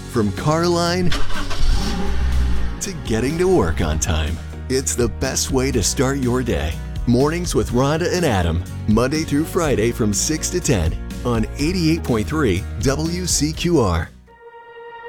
From car line to getting to work on time. It's the best way to start your day. Mornings with Rhonda and Adam, Monday through Friday from 6 to 10 on 88.3 WCQR.